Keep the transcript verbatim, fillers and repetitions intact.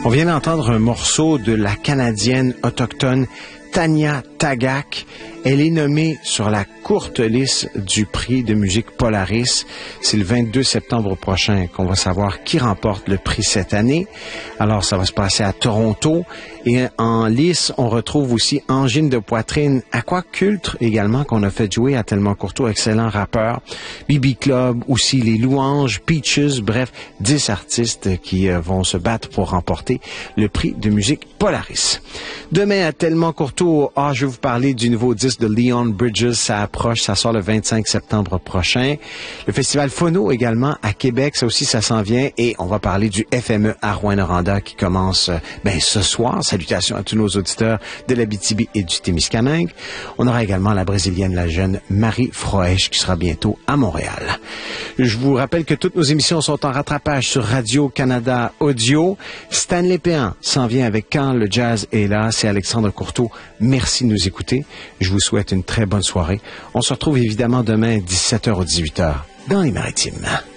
On vient d'entendre un morceau de la Canadienne autochtone Tanya Tagaq. Elle est nommée sur la courte liste du prix de musique Polaris. C'est le vingt-deux septembre prochain qu'on va savoir qui remporte le prix cette année. Alors, ça va se passer à Toronto. Et en lice, on retrouve aussi Angine de poitrine, Aquaculture également, qu'on a fait jouer à Tellement Courteau, excellent rappeur. B B Club, aussi Les Louanges, Peaches, bref, dix artistes qui euh, vont se battre pour remporter le prix de musique Polaris. Demain, à Tellement Courteau, ah, je vais vous parler du nouveau disque de Leon Bridges. Ça approche, ça sort le vingt-cinq septembre prochain. Le festival Phono également à Québec, ça aussi, ça s'en vient. Et on va parler du F M E à Rouyn-Noranda qui commence ben, ce soir. Salutations à tous nos auditeurs de l'Abitibi et du Témiscamingue. On aura également la Brésilienne, la jeune Marie Froesch qui sera bientôt à Montréal. Je vous rappelle que toutes nos émissions sont en rattrapage sur Radio-Canada Audio. Stanley Péan s'en vient avec Quand le jazz est là. C'est Alexandre Courteau. Merci de nous écouter. Je vous souhaite une très bonne soirée. On se retrouve évidemment demain, dix-sept heures ou dix-huit heures, dans les Maritimes.